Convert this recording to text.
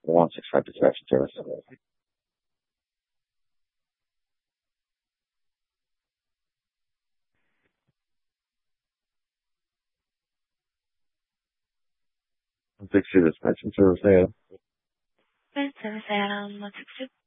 165 dispatch service. 160 dispatch service. Yeah. Service Adam 162.